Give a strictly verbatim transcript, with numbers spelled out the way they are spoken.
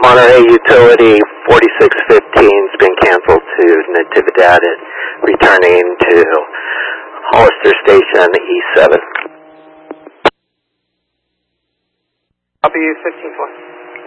Monterey Utility forty-six fifteen's been canceled to Natividad and returning to Hollister Station E seven. Copy fifteen four.